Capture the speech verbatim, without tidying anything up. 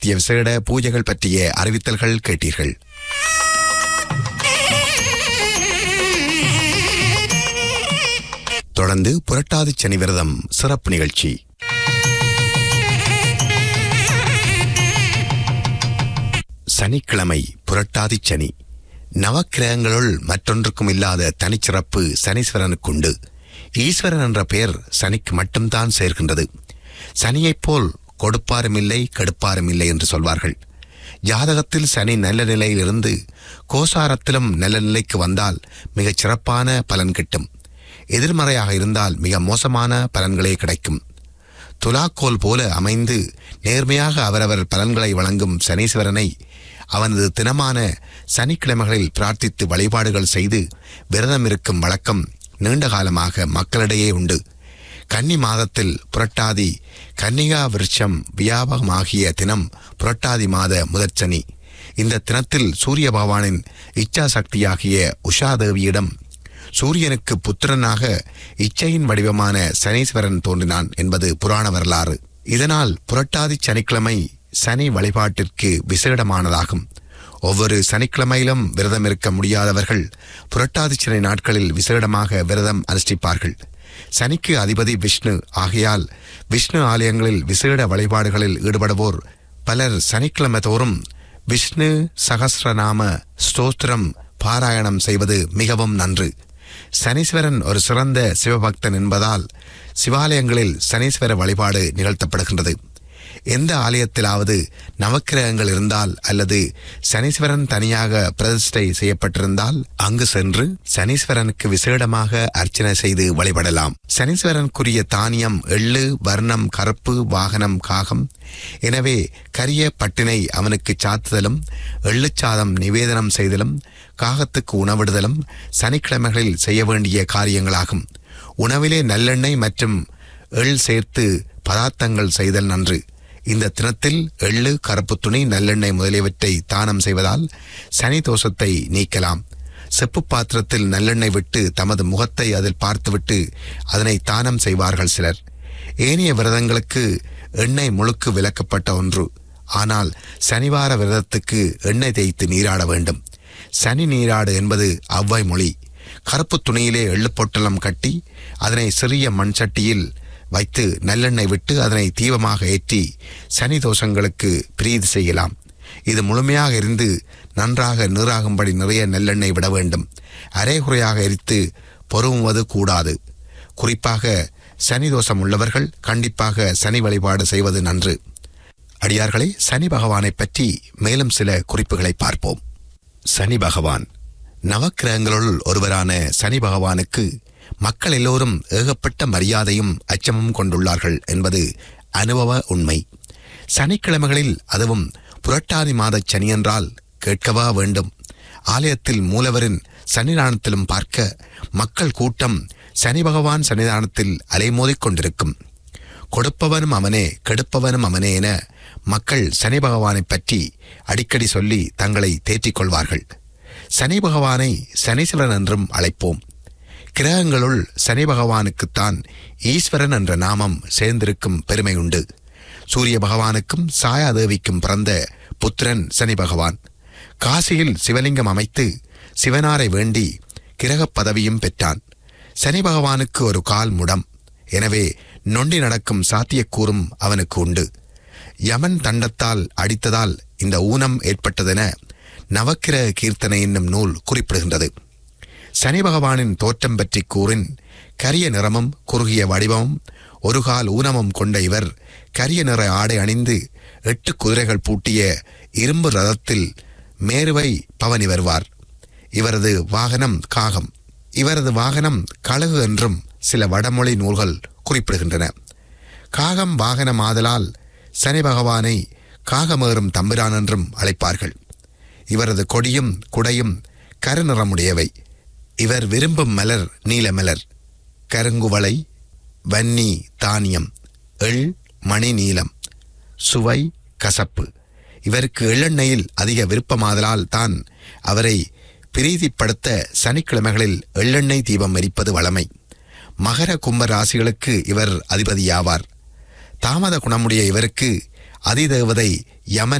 அகத்திய விசேட பூஜைகள் பற்றிய அறிவித்தல்கள் கேட்டீர்கள். தொடர்ந்து புரட்டாதி சனி விரதம் சிறப்பு நிகழ்ச்சி. சனிக்கிழமை புரட்டாதி சனி. நவக்கிரகங்களுள் மற்றொன்றுக்கும் இல்லாத தனிச்சிறப்பு சனீஸ்வரனுக்குண்டு. ஈஸ்வரன் என்ற பெயர் சனிக்கு மட்டும்தான் சேர்க்கின்றது. சனியைப் போல் கொடுப்பாரும் இல்லை கெடுப்பாரும் இல்லை என்று சொல்வார்கள். ஜாதகத்தில் சனி நல்ல நிலையிலிருந்து கோசாரத்திலும் நல்ல நிலைக்கு வந்தால் மிகச் சிறப்பான பலன் கிட்டும். எதிர்மறையாக இருந்தால் மிக மோசமான பலன்களே கிடைக்கும். துலாக்கோல் போல அமைந்து நேர்மையாக அவரவர் பலன்களை வழங்கும் சனீஸ்வரனை அவனது தினமான சனிக்கிழமைகளில் பிரார்த்தித்து வழிபாடுகள் செய்து விரதம் இருக்கும் வழக்கம் நீண்ட காலமாக மக்களிடையே உண்டு. கன்னி மாதத்தில் புரட்டாதி கன்னிகா விருட்சம் வியாபகமாகிய தினம் புரட்டாதி மாத முதற் சனி. இந்த தினத்தில் சூரிய பகவானின் இச்சா சக்தியாகிய உஷாதேவியிடம் சூரியனுக்கு புத்திரனாக இச்சையின் வடிவமான சனீஸ்வரன் தோன்றினான் என்பது புராண வரலாறு. இதனால் புரட்டாதி சனிக்கிழமை சனி வழிபாட்டிற்கு விசேடமானதாகும். ஒவ்வொரு சனிக்கிழமையிலும் விரதம் இருக்க முடியாதவர்கள் புரட்டாதி சனி நாட்களில் விசேடமாக விரதம் அனுஷ்டிப்பார்கள். சனிக்கு அதிபதி விஷ்ணு ஆகையால் விஷ்ணு ஆலயங்களில் விசேட வழிபாடுகளில் ஈடுபடுவோர் பலர் சனிக்கிழமை தோறும் விஷ்ணு சகஸ்ரநாம ஸ்தோத்திரம் பாராயணம் செய்வது மிகவும் நன்று. சனீஸ்வரன் ஒரு சிறந்த சிவபக்தன் என்பதால் சிவாலயங்களில் சனீஸ்வர வழிபாடு நிகழ்த்தப்படுகின்றது. எந்த ஆலயத்திலாவது நவக்கிரகங்கள் இருந்தால் அல்லது சனீஸ்வரன் தனியாக பிரதிஷ்டை செய்யப்பட்டிருந்தால் அங்கு சென்று சனீஸ்வரனுக்கு விசேடமாக அர்ச்சனை செய்து வழிபடலாம். சனீஸ்வரனுக்குரிய தானியம் எள்ளு, வர்ணம் கருப்பு, வாகனம் காகம். எனவே கரிய பட்டினை அவனுக்கு சாத்துதலும் எள்ளுச்சாதம் நிவேதனம் செய்தலும் காகத்துக்கு உணவிடுதலும் சனிக்கிழமைகளில் செய்ய வேண்டிய காரியங்களாகும். உணவிலே நல்லெண்ணெய் மற்றும் எள் சேர்த்து பதார்த்தங்கள் செய்தல் நன்று. இந்த தினத்தில் எள்ளு, கருப்பு துணி, நல்லெண்ணெய் முதலியவற்றை தானம் செய்வதால் சனி தோஷத்தை நீக்கலாம். செப்பு பாத்திரத்தில் நல்லெண்ணெய் விட்டு தமது முகத்தை அதில் பார்த்துவிட்டு அதனை தானம் செய்வார்கள் சிலர். ஏனைய விரதங்களுக்கு எண்ணெய் முழுக்கு விலக்கப்பட்ட ஒன்று. ஆனால் சனிவார விரதத்துக்கு எண்ணெய் தேய்த்து நீராட வேண்டும். சனி நீராடு என்பது அவ்வாய் மொழி. கருப்பு துணியிலே எள்ளு பொட்டலம் கட்டி அதனை சிறிய மண் சட்டியில் வைத்து நல்லெண்ணெய் விட்டு அதனை தீபமாக ஏற்றி சனி தோஷங்களுக்கு பிரீதி செய்யலாம். இது முழுமையாக எரிந்து நன்றாக நீராகும்படி நிறைய நல்லெண்ணெய் விட வேண்டும். அரைகுறையாக எரித்து பொறுமுவது கூடாது. குறிப்பாக சனி தோஷம் உள்ளவர்கள் கண்டிப்பாக சனி வழிபாடு செய்வது நன்று. அடியார்களே, சனி பகவானை பற்றி மேலும் சில குறிப்புகளை பார்ப்போம். சனி பகவான் நவக்கிரகங்களுள் ஒருவரான சனி பகவானுக்கு மக்கள் எல்லோரும் ஏகப்பட்ட மரியாதையும் அச்சமும் கொண்டுள்ளார்கள் என்பது அனுபவ உண்மை. சனிக்கிழமைகளில் அதுவும் புரட்டாதி மாத சனியென்றால் கேட்கவா வேண்டும். ஆலயத்தில் மூலவரின் சன்னிதானத்திலும் பார்க்க மக்கள் கூட்டம் சனி பகவான் சன்னிதானத்தில் அலைமோதிக் கொண்டிருக்கும். கொடுப்பவனும் அவனே கெடுப்பவனும் அவனே என மக்கள் சனி பகவானை பற்றி அடிக்கடி சொல்லி தங்களை தேற்றிக் கொள்வார்கள். சனி பகவானை சனீஸ்வரன் என்றும் அழைப்போம். கிரகங்களுள் சனி பகவானுக்குத்தான் ஈஸ்வரன் என்ற நாமம் சேர்ந்திருக்கும் பெருமை உண்டு. சூரிய பகவானுக்கும் சாயாதேவிக்கும் பிறந்த புத்திரன் சனி பகவான். காசியில் சிவலிங்கம் அமைத்து சிவனாரை வேண்டி கிரக பதவியும் பெற்றான். சனி பகவானுக்கு ஒரு கால் முடம். எனவே நொண்டி நடக்கும் சாத்தியக்கூறும் அவனுக்கு உண்டு. யமன் தண்டத்தால் அடித்ததால் இந்த ஊனம் ஏற்பட்டதென நவக்கிரக கீர்த்தனை என்னும் நூல் குறிப்பிடுகின்றது. சனி பகவானின் தோற்றம் பற்றி கூறின் கரிய நிறமும் குறுகிய வடிவமும் ஒரு கால் ஊனமும் கொண்ட இவர் கரிய நிற ஆடை அணிந்து எட்டு குதிரைகள் பூட்டிய இரும்பு ரதத்தில் மேருவை பவனி வருவார். இவரது வாகனம் காகம். இவரது வாகனம் கழுகு என்றும் சில வடமொழி நூல்கள் குறிப்பிடுகின்றன. காகம் வாகனம் ஆதலால் சனி பகவானை காகமேறும் தம்பிரான் என்றும் அழைப்பார்கள். இவரது கொடியும் குடையும் கருநிறமுடையவை. இவர் விரும்பும் மலர் நீல மலர், கருங்குவளை, வன்னி தானியம், எள், மணி நீலம், சுவை, கசப்பு. இவருக்கு எள்ளெண்ணெயில் அதிக விருப்பமாதலால் தான் அவரை பிரீதிப்படுத்த சனிக்கிழமைகளில் எள்ளெண்ணெய் தீபம் எரிப்பது வழமை. மகர கும்ப ராசிகளுக்கு இவர் அதிபதியாவார். தாமத குணமுடைய இவருக்கு அதிதேவதை யமன்